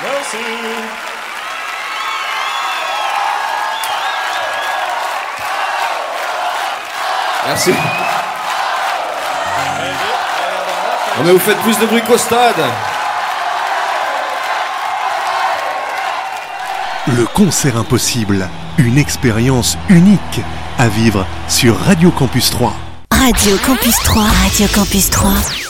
Merci. Merci. Non mais vous faites plus de bruit qu'au stade. Le concert impossible, une expérience unique à vivre sur Radio Campus 3. Radio Campus 3. Radio Campus 3.